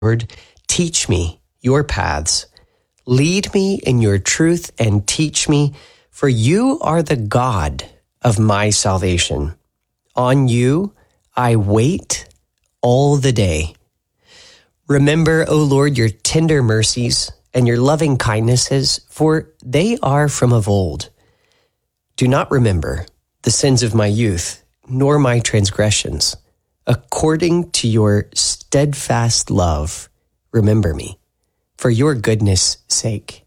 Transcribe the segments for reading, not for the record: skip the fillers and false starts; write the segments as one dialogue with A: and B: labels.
A: Lord, teach me your paths. Lead me in your truth and teach me, for you are the God of my salvation. On you I wait all the day. Remember, O Lord, your tender mercies and your loving kindnesses, for they are from of old. Do not remember the sins of my youth, nor my transgressions. According to your steadfast love, remember me, for your goodness' sake.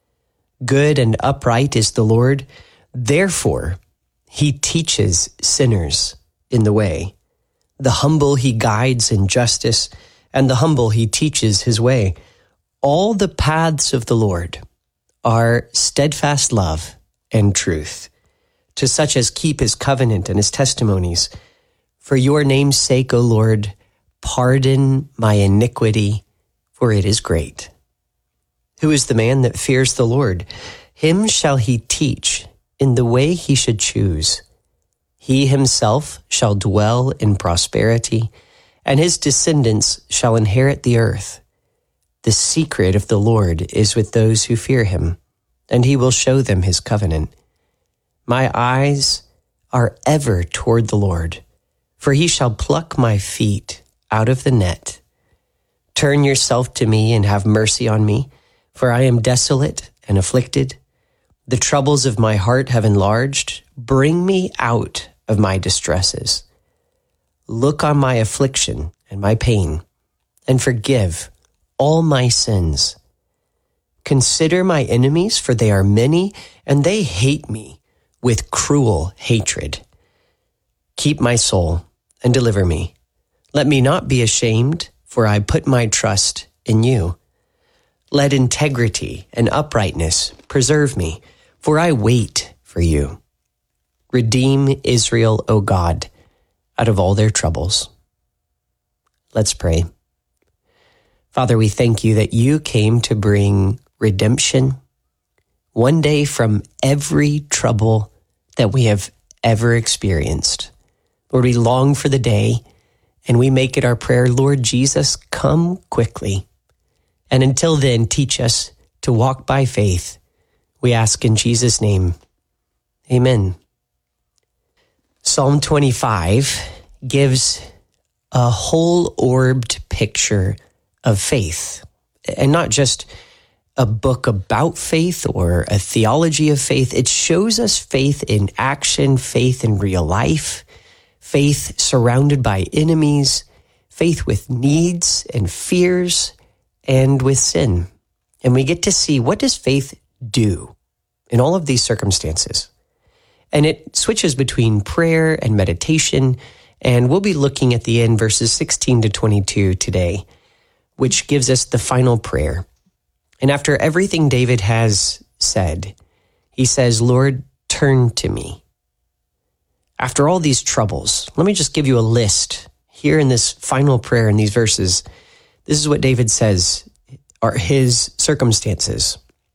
A: Good and upright is the Lord, therefore he teaches sinners in the way. The humble he guides in justice, and the humble he teaches his way. All the paths of the Lord are steadfast love and truth, to such as keep his covenant and his testimonies. For your name's sake, O Lord, pardon my iniquity, for it is great. Who is the man that fears the Lord? Him shall he teach in the way he should choose. He himself shall dwell in prosperity, and his descendants shall inherit the earth. The secret of the Lord is with those who fear him, and he will show them his covenant. My eyes are ever toward the Lord, for he shall pluck my feet out of the net. Turn yourself to me and have mercy on me, for I am desolate and afflicted. The troubles of my heart have enlarged. Bring me out of my distresses. Look on my affliction and my pain, and forgive all my sins. Consider my enemies, for they are many, and they hate me with cruel hatred. Keep my soul and deliver me. Let me not be ashamed, for I put my trust in you. Let integrity and uprightness preserve me, for I wait for you. Redeem Israel, O God, out of all their troubles. Let's pray. Father, we thank you that you came to bring redemption one day from every trouble that we have ever experienced. Lord, we long for the day, and we make it our prayer, Lord Jesus, come quickly. And until then, teach us to walk by faith. We ask in Jesus' name. Amen. Psalm 25 gives a whole-orbed picture of faith, and not just a book about faith or a theology of faith. It shows us faith in action, faith in real life, faith surrounded by enemies, faith with needs and fears, and with sin. And we get to see, what does faith do in all of these circumstances? And it switches between prayer and meditation, and we'll be looking at the end, verses 16 to 22 today, which gives us the final prayer. And after everything David has said, he says, Lord, turn to me. After all these troubles, let me just give you a list here in this final prayer in these verses. This is what David says are his circumstances.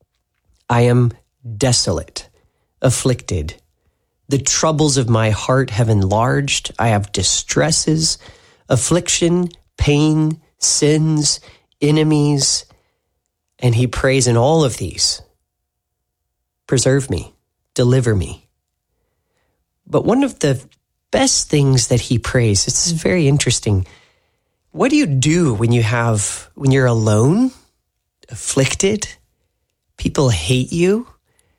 A: I am desolate, afflicted. The troubles of my heart have enlarged. I have distresses, affliction, pain, sins, enemies. And he prays in all of these, preserve me, deliver me. But one of the best things that he prays, this is very interesting. What do you do when you're alone, afflicted, people hate you,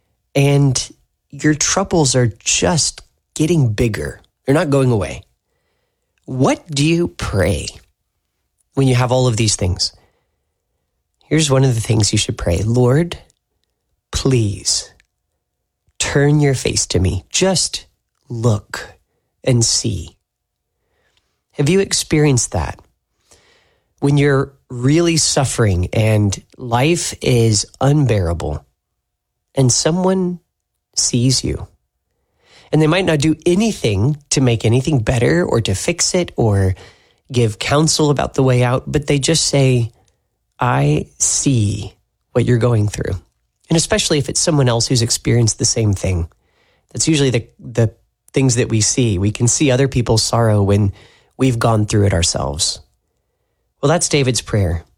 A: and your troubles are just getting bigger? They're not going away. What do you pray when you have all of these things? Here's one of the things you should pray. Lord, please turn your face to me. Just look and see. Have you experienced that? When you're really suffering and life is unbearable and someone sees you and they might not do anything to make anything better or to fix it or give counsel about the way out, but they just say, I see what you're going through. And especially if it's someone else who's experienced the same thing. That's usually the things that we see. We can see other people's sorrow when we've gone through it ourselves. Well, Well, that's David's prayer.